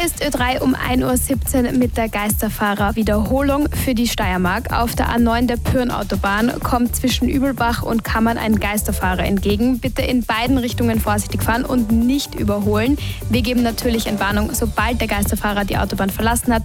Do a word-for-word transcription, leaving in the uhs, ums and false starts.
ist Ö drei um ein Uhr siebzehn mit der Geisterfahrer-Wiederholung für die Steiermark. Auf der A neun der Pyrn-Autobahn kommt zwischen Übelbach und Kammern ein Geisterfahrer entgegen. Bitte in beiden Richtungen vorsichtig fahren und nicht überholen. Wir geben natürlich Entwarnung, sobald der Geisterfahrer die Autobahn verlassen hat.